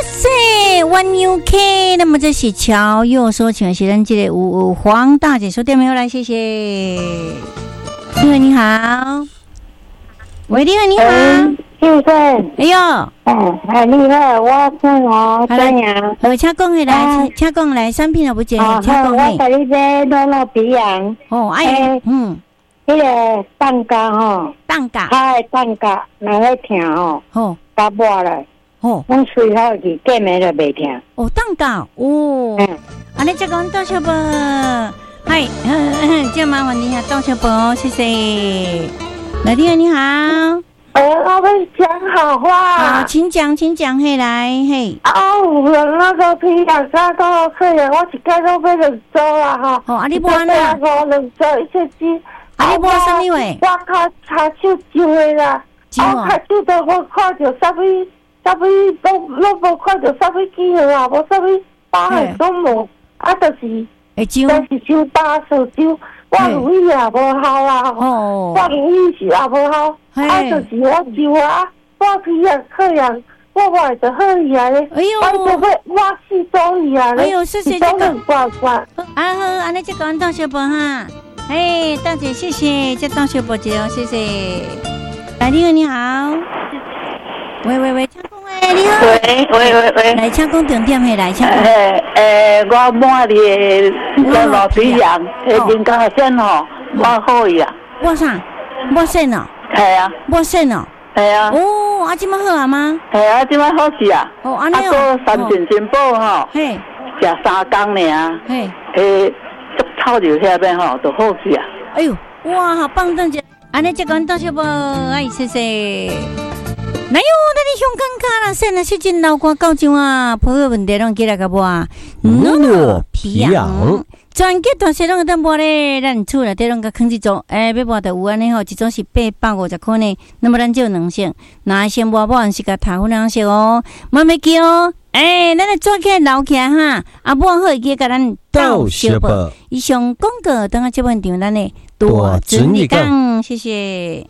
是One UK， 那么这是乔佑所请的是咱这个有黄大姐说电话来，谢谢。你好，你好，喂，你好，你好， 先生， 哎呦， 你好，我姓何，怎样？ 请讲起来，请讲来，产品又不见，请讲我带你买诺比洋。迄个蛋糕吼， 蛋糕， 它的蛋糕若咧疼吼，加抹了，阮随好去过暝就袂疼。 蛋糕，安尼再讲多少不？嗨，这麻烦你啊，多少不？谢谢。来，你好，你好。 我们讲好话。 好，请讲，嘿来，嘿。 有人那个皮洋沙多岁了，我一家都买2组啦吼。 你无安那 ？2组1只只。 你无啥物话？ 我靠，查手揪的啦。我查手都无看到啥物，拢无看到啥物记号啊，无啥物把号拢无，就是收把手揪。我如意也无效啦，我如意是也无效，就是我揪啊，我皮啊客人，我买就好伊啊咧，我就要我4组伊啊咧， 哎呦，谢谢这个， 好， 安尼这个当小宝哈。大姐，谢谢，这当小宝姐哦，谢谢。来，你好，你好。喂，请讲诶，你好。喂，来，请讲重点嘿，来，请讲。 我买你的老皮洋，人家先吼，我好伊啊。 我啥？我先哦。 系啊。 我先哦。 系啊。 这么好啊吗？ 系啊，这么好是啊。 安尼哦。 3件全部吼。 嘿。 食3工尔。嘿。臭油遐边吼，都好吃啊！ 哎呦，哇，好棒！这样，安尼这个多少不？哎，谢谢。哪有？那你香港卡啦，现在是真老瓜搞上啊，破个问题拢起来个无啊？诺皮洋，全国大小拢有得无咧？咱厝内底拢甲囥一组，要无就有安尼吼，一组是850块呢。那么咱就有2色，那先无是甲头粉色哦，慢慢叫哦。咱来做起来留起来哈，无好记甲咱倒小报。以上广告等下这问题咱呢多准你讲，谢谢。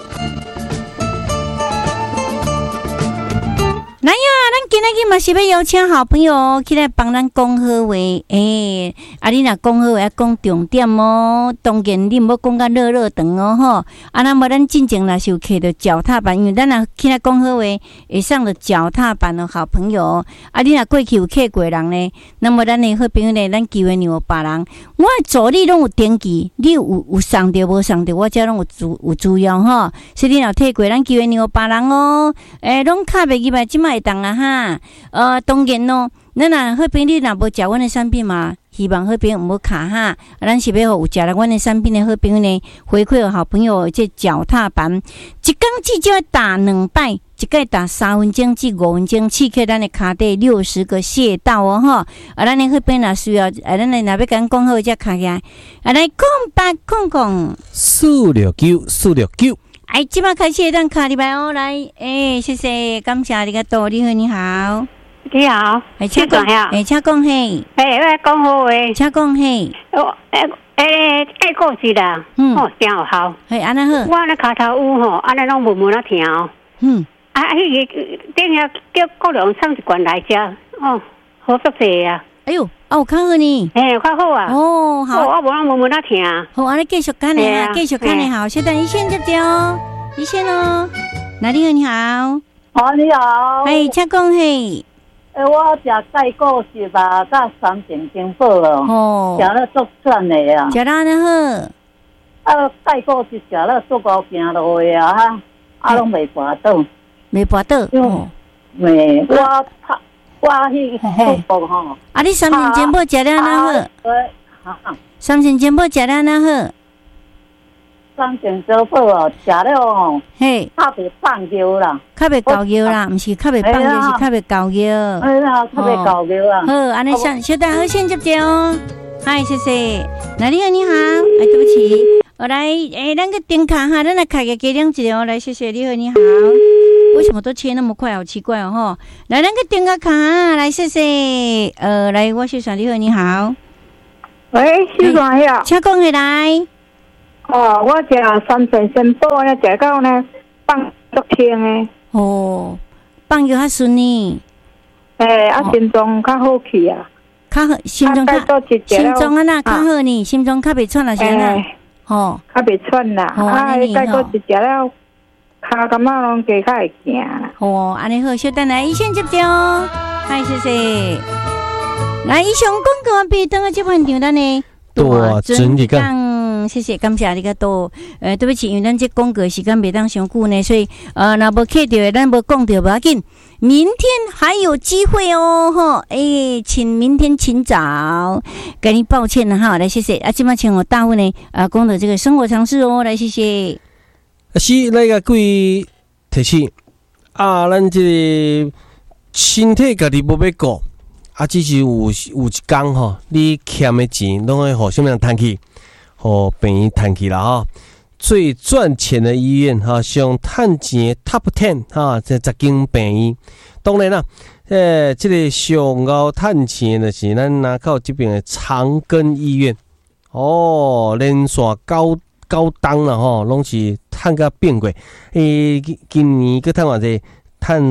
来呀，咱今仔日嘛是要邀请好朋友起来帮咱讲好话，你若讲好话讲重点哦，当然你毋要讲甲热长哦吼。那么咱进前若是有摕到脚踏板，因为咱若起来讲好话，会上了脚踏板的好朋友。你若过去有摕过人呢，那么咱的好朋友呢，咱机会让有别人。我助理拢有登记，你有上着无上着，我遮拢有资料吼。所以你若摕过，咱机会让有别人哦。拢卡袂入来，即摆会当啊哈。当然咯，咱若好朋友你若无食阮的产品嘛，希望好朋友毋好卡哈。咱是要互有食了阮的产品的好朋友呢，回馈互好朋友这脚踏板，一工至少要打2摆，一摆打3分钟至5分钟，刺激咱的骹底60个穴道哦吼。咱的好朋友若需要，咱若要甲咱讲好，才卡起来。来空469。即摆开始咱卡入来哦，来，谢谢，感谢你个多，你好，你好， 你好， 请讲，请讲嘿， 我讲好话， 请讲嘿， 爱过去啦，真有效， 安尼好， 我那骹头有吼，安尼拢闷啊疼哦，迄个等下叫国良送一罐来食，好足济啊。 哎呦，有较好呢， 较好啊，好，我无人闷啊疼， 好，安尼继续看呢，继续看呢，好，现在一线接着哦，一线哦，哪里你好， 你好， 请讲嘿。 我食钙固是吧？甲3点经饱了，食了足爽的啊。 食了安尼好。钙固是食了足够行路的啊，拢袂跋倒。 袂跋倒。 我去福报吼。 你3点经饱食了安尼好？3点经饱食了安尼好 3点经饱哦，食了哦。较袂放尿啦。较袂搞尿啦，毋是较袂放尿，是较袂搞尿。较袂搞尿啊。好， 安尼小等好先接着哦。嗨，谢谢。你好，你好。对不起，我来，咱个点卡哈，咱来开个加量一哦。来，谢谢，你好，你好。为什么都切那么快？好奇怪哦，哈！来，咱个点个卡，来，谢谢。来，我是你好，你好。 喂，小đoàn呀， 请讲起来。 我食3点先饱呢，食到呢放足轻的。 放药较顺呢。 心脏较好去啊， 较好心脏较呐较好呢，心脏较袂喘啊，是安吼，较袂喘啦，再过一只了，骹感觉拢加较会行啦。 哦，安尼好，稍等来医生接着，嗨，谢谢。来，以上广告完毕，等下这番场咱呢大整理讲， 谢谢，感谢你个多。对不起，因为咱这广告时间袂当上久呢，所以若无客到，咱无讲到，不要紧。明天还有机会哦，吼，请明天请早，给你抱歉了哈，来谢谢。今麦请我大问呢，讲的这个生活常识哦，来谢谢。 是那个各位提醒咱这身体家己无要顾。只是有一天吼，你欠的钱拢会互什么人趁去？互病院趁去啦吼。最赚钱的医院哈，上趁钱的 Top 10哈，这10间病院。当然啦，这个上高趁钱的是咱拿到这边的长庚医院。连续9档啦吼，拢是趁甲变过。今年佫趁偌济？趁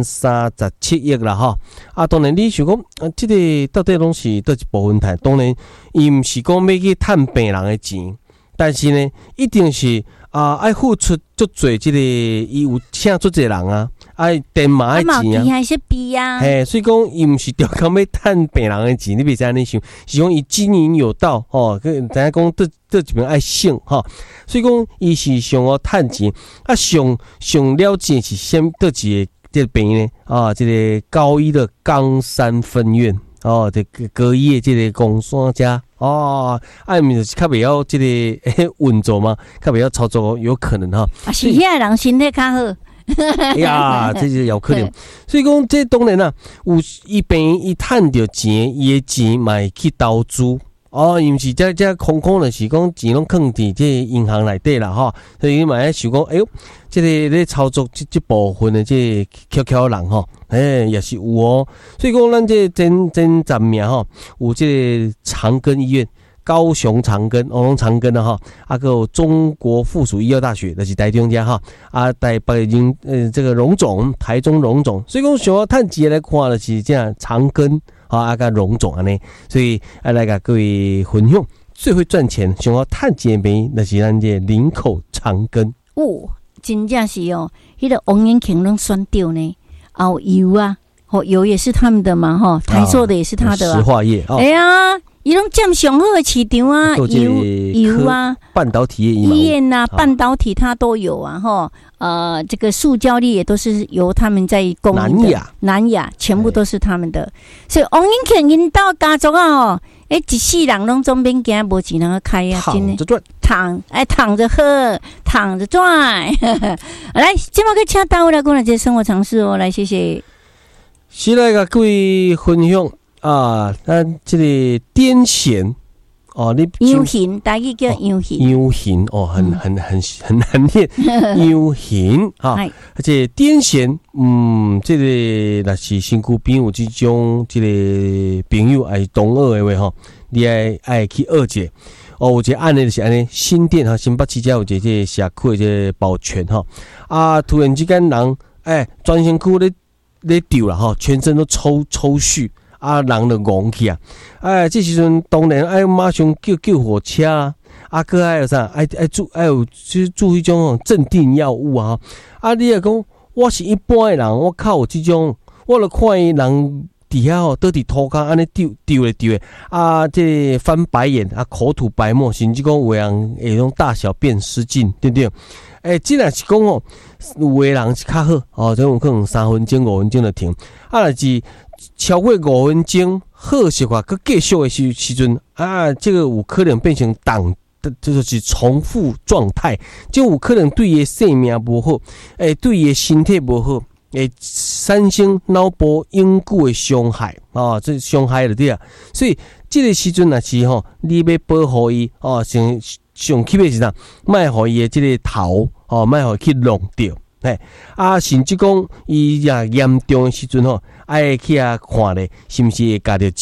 37亿啦吼，当然你想讲这个到底拢是倒一部分趁？当然，伊毋是讲要去趁病人的钱，但是呢，一定是爱付出足侪这个，伊有请足侪人啊，爱电嘛爱钱啊， 还是逼啊？ 所以讲伊毋是调讲要趁病人的钱，你别使安尼想，是讲伊经营有道吼，知影讲这一边爱省吼，所以讲伊是上趁钱，上了解是先倒一个。这个病院呢，这个高一的冈山分院这个高一的这个公山家毋是较袂晓这个运作吗？较袂晓操作有可能哈。 是遐人身体较好。 呀，这是有可能。所以讲，这当然啦，有伊病院伊趁着钱，伊的钱嘛会去投资。伊毋是这空就是讲钱拢放伫这银行内底啦吼，所以嘛爱想讲，这个咧操作这部分的这悄人吼，也是有哦。所以讲咱这真站名吼，有这个长庚医院、高雄长庚、龙长庚啦吼，还有中国附属医药大学，就是台中家哈，台北这个荣总、台中荣总，所以讲想要趁钱来看的是这样长庚。甲荣总安尼，所以来甲各位分享最会赚钱、想要趁钱的病院，那是咱这林口长庚。 真正是迄个王延庆拢选掉呢。油啊，油也是他们的嘛，台塑的也是他的石化业。 伊拢占上好的市场啊，油啊， 半导体业、 医院啊，半导体它都有啊，这个塑胶粒也都是由他们在供应的。南亚全部都是他们的，所以王永庆因到家族一世人拢总免惊无钱能开啊， 躺着赚， 躺着喝，躺着赚。来，今麦去请大卫来讲这生活常识来谢谢。 是来甲各位分享。咱这个癫痫你羊痫，大家叫羊痫， 很难念，羊痫而且癫痫，这个若是身躯边有这种这个朋友爱同学的话你爱去学者。有一个案例就是安尼，新店新北市遮有一个社区的这个保全突然之间人全身躯咧丢啦全身都抽搐。人就戆去这时阵当然马上救火车个还有啥？有注意种镇定药物你也讲我是一般的人，我靠有这种，我就看伊人底下倒伫涂骹安尼丢的，这翻白眼口吐白沫，甚至讲有人会用大小便失禁，对不对？这若是讲有的人是较好这有可能3分钟、5分钟就停，若是超过5分钟，好习惯佮继续的时阵这个有可能变成就是重复状态，就有可能对伊的生命无好，对伊的身体无好，产生脑部永久的伤害这伤害了对啊。所以这个时阵若是你要保护伊上起码是啥，莫互伊的这个头莫互去弄掉。甚至讲伊也严重的时阵爱去看咧，是毋是会夹着指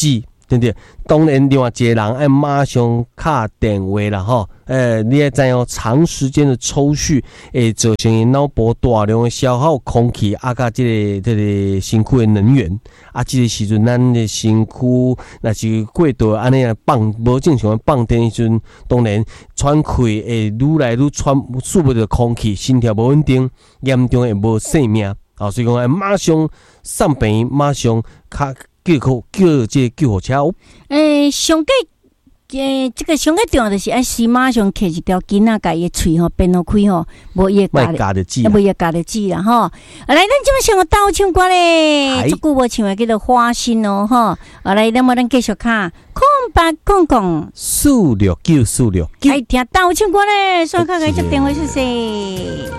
对不对？当然，另外一个人爱马上打电话啦，吼，你要知道长时间的抽搐，会造成脑部大量的消耗空气，甲这个身躯的能源，这个时阵咱的身躯若是过度安尼啊放无正常的放电时阵，当然喘气会愈来愈喘输不着空气，心跳无稳定，严重会无性命。所以讲要马上送病，马上叫这救护车。 上这个上个重要就是要是马上摕一条筋啊，甲伊喙吼变好开吼，无伊会夹得住， 无伊会夹得住啦吼。来，咱即摆唱个倒唱歌咧，足久无唱个叫做花心哦吼。来，咱继续看0800 469469， 来听倒唱歌咧，刷卡个接电话谢谢。